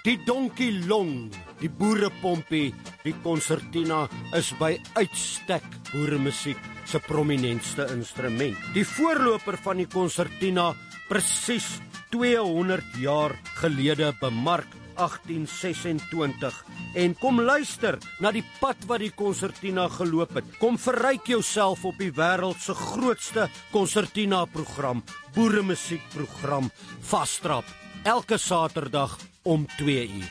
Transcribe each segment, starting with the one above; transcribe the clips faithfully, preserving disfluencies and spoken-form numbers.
Die Donkie Long, die boerepompie, die konsertina is by uitstek boeremusiek se prominentste instrument. Die voorloper van die konsertina presies tweehonderd jaar gelede bemark agtien sesentwintig. En kom luister na die pad wat die konsertina geloop het. Kom verryk jouself op die wêreld se grootste konsertina program, boeremusiekprogram Vastrap, elke Saterdag om twee uur.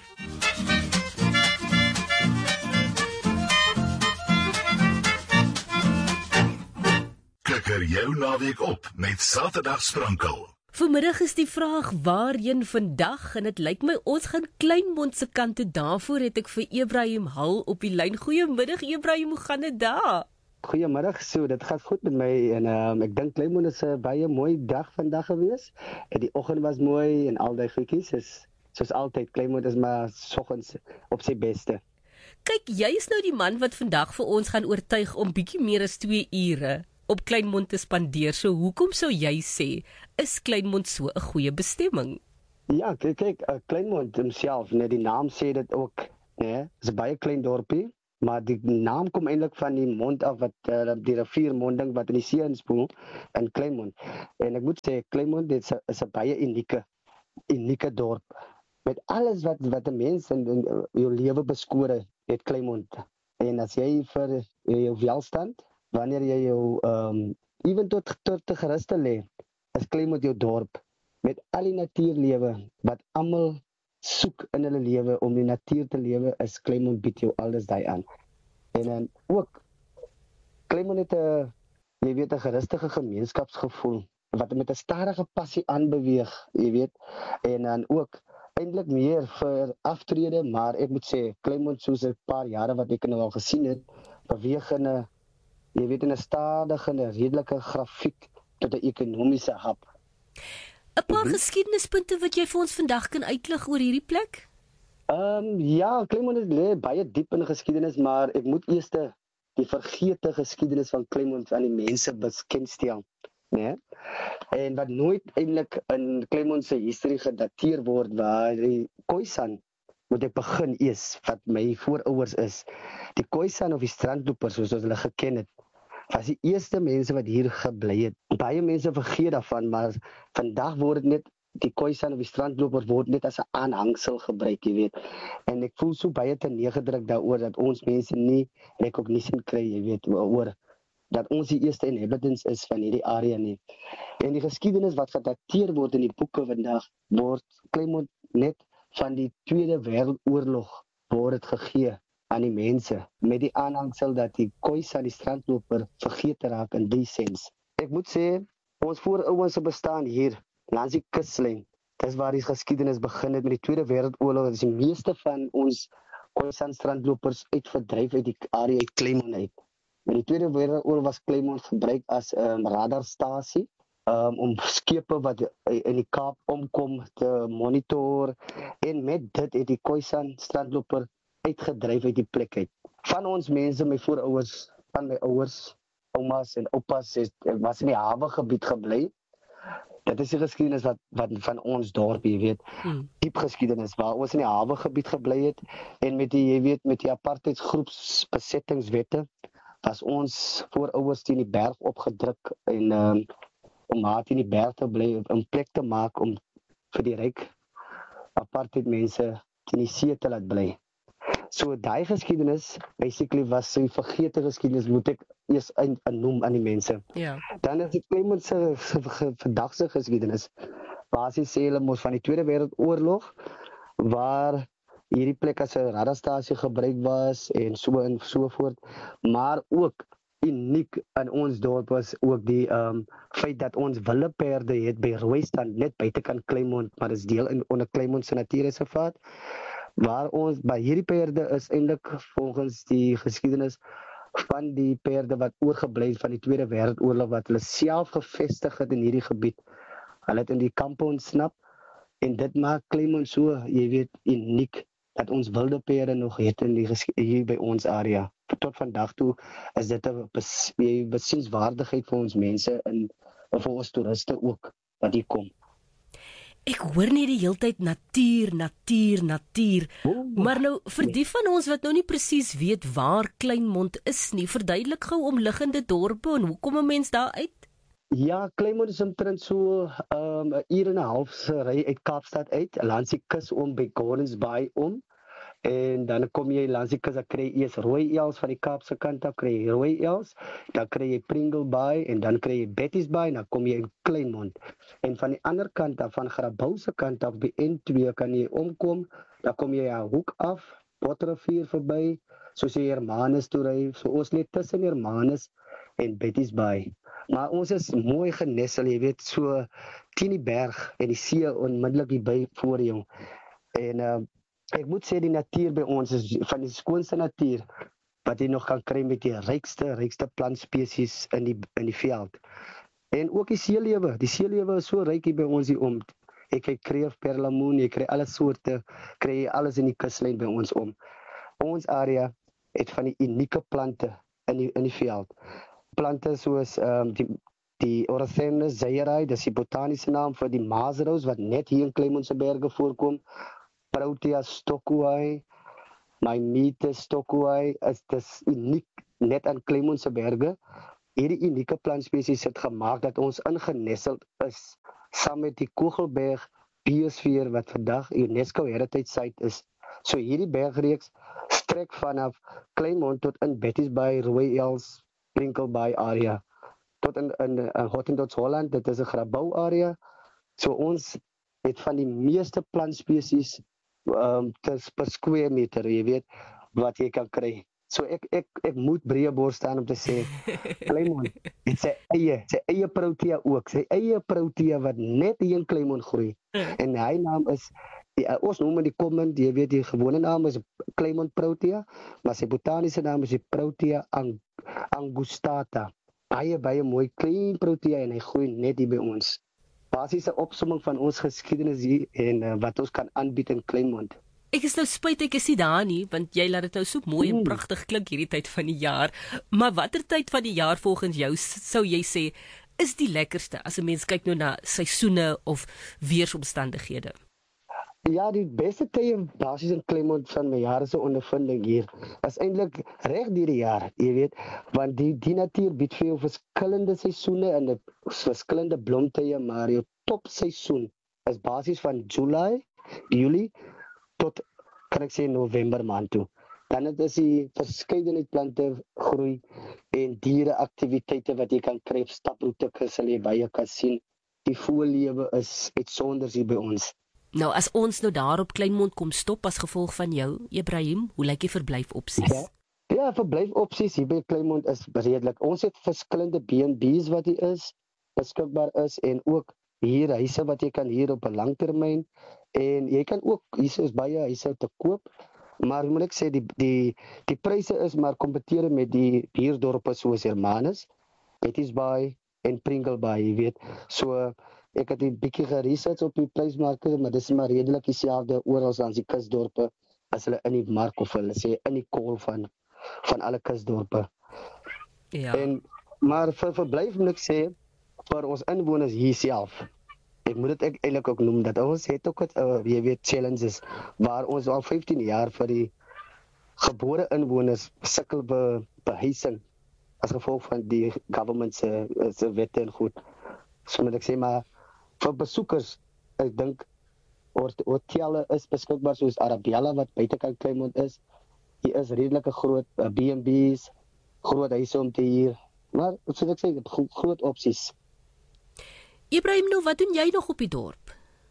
Kikker jou naweek op met Saterdag Sprankel. Vanmiddag is die vraag waarheen vandag en dit lyk my ons gaan Kleinmond se kant toe. Daarvoor het ek vir Ebrahim Hall op die lyn. Goeiemiddag Ebrahim, hoe gaan dit daar? Goeiemiddag, so dit gaan goed met my en um, ek dink Kleinmond is 'n baie mooi dag vandag gewees. En die oggend was mooi en al die goedjies is soos altyd. Kleinmond is maar soggens op sy beste. Kyk, jy is nou die man wat vandag vir ons gaan oortuig om bietjie meer as twee ure op Kleinmond te spandeer. So hoekom sou jy sê is Kleinmond so 'n goeie bestemming? Ja, kyk, kyk uh, Kleinmond homself, net die naam sê dit ook, né? Dis 'n baie klein dorpie, maar die naam kom eintlik van die mond af wat uh, die riviermonding wat in die see inspoel in Kleinmond. En ek moet sê Kleinmond dit is 'n is 'n baie unieke unieke dorp met alles wat wat 'n mens in, in jou lewe beskore het Kleinmond. En as jy vir jou welstand, wanneer jy jou um ewen tot tot te geruste lê, is Kleinmond jou dorp met al die natuurlewe wat almal soek in hulle lewe om die natuur te lewe, is Kleinmond bied jou alles daai aan. En dan ook Kleinmond het 'n jy weet 'n gerustige gemeenskapsgevoel wat met 'n stadige passie aanbeweeg, jy weet. En dan ook eintlik meer vir aftrede, maar ek moet sê Kleinmond soos 'n paar jare wat ek nou al gesien het, beweeg in 'n jy weet in 'n stadige en 'n redelike grafiek tot 'n ekonomiese hub. 'n Paar mm-hmm. geskiedenispunte wat jy vir ons vandag kan uitlig oor hierdie plek? Ehm um, ja, Kleinmond lê baie diep in geskiedenis, maar ek moet eers die vergete geskiedenis van Kleinmond aan die mense bekendstel, né? En wat nooit eintlik in Kleinmond se historie gedateer word, waar die Khoisan moet ek begin eers wat my voorouers is. Die Khoisan of die strandlopers soos ons hulle geken het, was die eerste mense wat hier gebly het. Baie mense vergeet daarvan, maar vandag word dit net die Khoisan of die strandlopers word net as 'n aanhangsel gebruik, jy weet. En ek voel so baie te neergedruk daaroor dat ons mense nie recognition kry, jy weet, oor dat ons die eerste inhabitants is van hierdie area nie. En die geskiedenis wat gedateer word in die boeke vandag word Kleinmond net van die Tweede Wêreldoorlog word dit gegee aan die mense met die aanhangsel dat die Khoisan die strandloper vergeet raak in die sens. Ek moet sê ons voorouers se bestaan hier langs die kuslyn. Dis waar die geskiedenis begin het met die Tweede Wêreldoorlog. Dis die meeste van ons Khoisan strandlopers uitverdryf uit die area uit Kleinmond uit. Met die Tweede Wêreldoorlog was Kleinmond gebruik as 'n um, radarstasie um, om skepe wat in die Kaap omkom te monitor, en met dit het die Khoisan strandloper uitgedryf uit die plek uit. Van ons mense, my voorouers, van my ouers, oumas en oupas, het, was in die hawegebied gebly. Dit is die geskiedenis wat, wat van ons dorp, jy weet, hmm. diep geskiedenis, waar ons in die hawegebied gebly het, en met die, jy weet, met die apartheidsgroepsbesettingswette, was ons voorouers teen die berg opgedruk, en um, om maar teen die berg te bly, 'n plek te maak, om vir die ryk apartheid mense teen die see te laat bly. So daai geskiedenis, basically was sy vergete geskiedenis, moet ek eers noem aan die mense. Ja. Dan is dit Kleinmond se vandag se geskiedenis. Basies sê hulle mos van die Tweede Wêreldoorlog, waar hierdie plek as 'n radarstasie gebruik was en so en so voort, maar ook uniek in ons dorp was ook die um, feit dat ons wilde perde het by Rooistand net buitekant Kleinmond, maar dit is deel in onder Kleinmond se natuurreservaat, waar ons by hierdie perde is eintlik volgens die geskiedenis van die perde wat oorgebly het van die Tweede Wêreldoorlog wat hulle self gevestig het in hierdie gebied. Hulle het in die kampe ontsnap, en dit maak Kleinmond so, jy weet, uniek dat ons wilde perde nog het in die hier by ons area. Tot vandag toe is dit 'n bes, besienswaardigheid vir ons mense en vir ons toeriste ook wat hier kom. Ek hoor net die heeltyd natuur, natuur, natuur. Oh, Maar nou vir die van ons wat nou nie presies weet waar Kleinmond is nie, verduidelik gou omliggende dorpe en hoe kom 'n mens daar uit? Ja, Kleinmond is omtrent so um, 'n uur en 'n half se ry uit Kaapstad uit, langs die kus om by Gordons Bay om. En dan kom jy langs die kus, dan kry jy eers Rooi Els van die Kaapse kant af, kry jy Rooi Els, dan kry jy Pringle Bay en dan kry jy Betty's Bay en dan kom jy in Kleinmond. En van die ander kant af, van Grabouw se kant af, by N twee kan jy omkom, dan kom jy 'n hoek af, Potrivier verby, soos jy Hermanus toe ry. So ons lê tussen Hermanus en Betty's Bay. Maar ons is mooi genessel, jy weet, so teen die berg en die see onmiddellik hier by voor jou. En uh, ek moet sê die natuur by ons is van die skoonste natuur wat jy nog kan kry met die rykste, rykste plantspesies in die in die veld. En ook die seelewe. Die seelewe is so ryk hier by ons hier om. Jy kry kreef, perlemoen, jy kry alle soorte, kry jy alles in die kuslyn by ons om. Ons area het van die unieke plante in die in die veld. Plante soos um, die die Orothenus zeyeri, dis die botaniese naam vir die maasrous wat net hier in Kleinmond se berge voorkom. Protea stockwai, Maimetes stockwai, is dis uniek net aan Kleinmond se berge. Hierdie unieke plantspesies het gemaak dat ons ingenesseld is saam met die Kogelberg biosfeer wat vandag UNESCO Heritage Site is. So hierdie bergreeks strek vanaf Kleinmond tot in Betty's Bay, Rooi Els, Pringle Bay area, tot in in, in Hottentots Holland, dit is 'n Grabouw area. So ons het van die meeste plantspesies um, per square meter, jy weet, wat jy kan kry. So ek ek ek moet breë bors staan om te sê Kleinmond het sy eie sy eie protea ook, sy eie protea wat net hier in Kleinmond groei. En hy naam is die, uh, ons noem die common, jy weet die gewone naam is Kleinmond protea, maar sy botaniese naam is die Protea ang, angustata. Baie baie mooi klein protea en hy groei net hier by ons. Basiese opsomming van ons geskiedenis hier en uh, wat ons kan aanbied in Kleinmond. Ek is nou spyt ek is nie daar nie, want jy laat dit nou so mooi en pragtig klink hierdie tyd van die jaar. Maar watter tyd van die jaar volgens jou sou jy sê is die lekkerste as 'n mens kyk nou na seisoene of weeromstandighede? Ja, die beste tye basies in Kleinmond van my jare se ondervinding hier is eintlik reg deur die jaar, jy weet, want die die natuur bied vir jou verskillende seisoene en 'n verskillende blomtye, maar jou topseisoen is basies van Julie, Julie tot kan ek sê November maand toe. Dan het is die verskeidenheid plante groei en diere aktiwiteite wat jy kan kry op staproete sal jy baie kan sien. Die voëllewe is uitsonders hier by ons. Nou as ons nou daar op Kleinmond kom stop as gevolg van jou, Ibrahim, hoe lyk die verblyfopsies? Ja, ja verblyfopsies hier by Kleinmond is redelik. Ons het verskillende B en B's wat hier is, beskikbaar is en ook hier huise wat jy kan hier op 'n langtermyn en jy kan ook hier is baie huise te koop, maar moet ek sê die die die pryse is maar kompeteer met die buurdorpe soos Hermanus, Betty's Bay en Pringle Bay, jy weet. So ek het 'n bietjie geresearch op die prysmarke, maar dis maar redelik dieselfde oral langs die kusdorpe as hulle in die mark of hulle sê in die kol van van alle kusdorpe. Ja. En maar vir verblyf moet ek sê vir ons inwoners hier self. Ek moet dit ek eintlik ook noem dat ons het ook 'n uh, jy weet challenges waar ons al vyftien jaar vir die gebore inwoners sukkel be behuising as gevolg van die government se se wette en goed. So moet ek sê maar vir besoekers, ek dink hotelle is beskikbaar soos Arabella wat buitekant Kleinmond is. Hier is redelike groot uh, B en B's, groot huise om te huur. Maar soos ek sê, gro groot opsies. Ibrahim, nou wat doen jy nog op die dorp?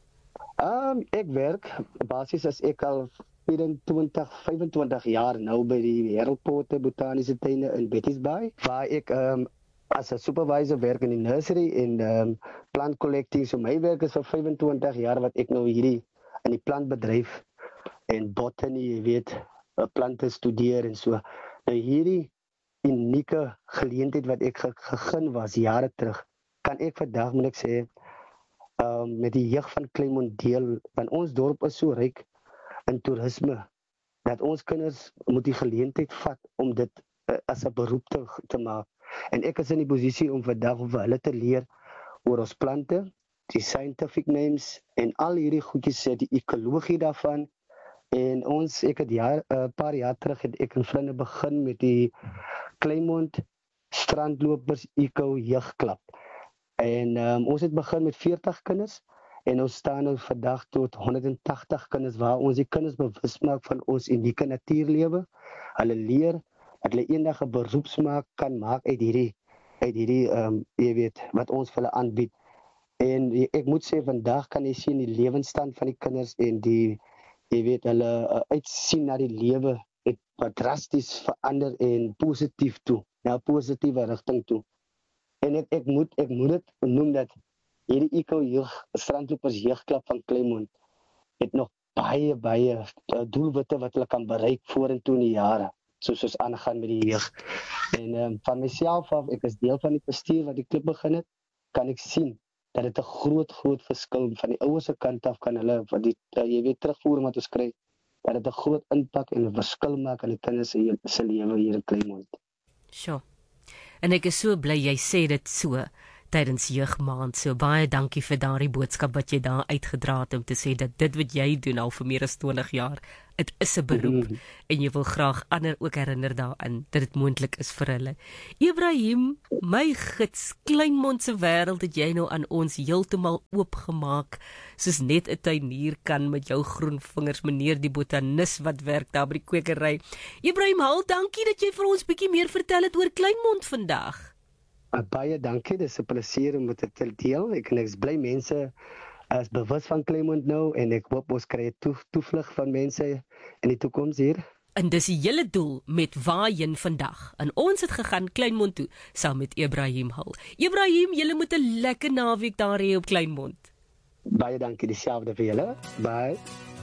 Um, ek werk basies as ek al vierentwintig, vyfentwintig jaar nou by die Heropote Botaniese Tuine in Betty's Bay, waar ek um, as 'n supervisor werk in die nursery en um, plant collecting. So my werk is vir vyfentwintig jaar wat ek nou hierdie in die plantbedryf en botany, jy weet, plante studeer en so. Nou hierdie unieke geleentheid wat ek ge gegeen was jare terug, kan ek vandag moet ek sê um, met die jeug van Kleinmond deel, want ons dorp is so ryk in toerisme dat ons kinders moet die geleentheid vat om dit uh, as 'n beroep te, te maak. En ek is in die posisie om vandag vir hulle te leer oor ons plante die scientific names en al hierdie goedjies, die ekologie daarvan. En ons, ek het jaar, 'n uh, paar jaar terug het ek in Vlinde begin met die Kleinmond Strandlopers Eco Jeugklub. En um, ons het begin met veertig kinders en ons staan nou vandag tot honderd en tagtig kinders waar ons die kinders bewus maak van ons unieke natuurlewe. Hulle leer dat hulle eendag 'n beroepsmaak kan maak uit hierdie uit hierdie um, jy weet wat ons vir hulle aanbied. En ek moet sê vandag kan jy sien die lewensstand van die kinders en die jy weet hulle uh, uitsien na die lewe het wat drasties verander en positief toe, na 'n positiewe rigting toe. En ek ek moet ek moet dit noem dat hierdie Eco Jeug Strandlopers Jeugklub van Kleinmond het nog baie baie uh, doelwitte wat hulle kan bereik vorentoe in die jare, soos ons aangaan met die jeug. En um, van myself af, ek is deel van die bestuur wat die klub begin het, kan ek sien dat dit 'n groot groot verskil van die ouers se kant af kan hulle wat die uh, jy weet terugvoer wat ons kry, dat dit 'n groot impak en 'n verskil maak aan die kinders se se lewe hier in Kleinmond. Sjoe. En ek is so bly jy sê dit so tydens jeugmaand. So baie dankie vir daardie boodskap wat jy daar uitgedra het om te sê dat dit wat jy doen al vir meer as twintig jaar, dit is 'n beroep mm-hmm. en jy wil graag ander ook herinner daaraan dat dit moontlik is vir hulle. Ibrahim, my gids, Kleinmond se wêreld het jy nou aan ons heeltemal oopgemaak, soos net 'n tuinier kan met jou groen vingers, meneer die botanis wat werk daar by die kwekery. Ibrahim, hou dankie dat jy vir ons bietjie meer vertel het oor Kleinmond vandag. Baie dankie, dit is 'n plesier om dit te deel. Ek en ek is bly mense is bewus van Kleinmond nou en ek hoop ons kry 'n toe, toevlug van mense in die toekoms hier. En dis die hele doel met waarheen vandag. En ons het gegaan Kleinmond toe saam met Ibrahim Hull. Ibrahim, julle moet 'n lekker naweek daar hê op Kleinmond. Baie dankie, dieselfde vir julle. Bye.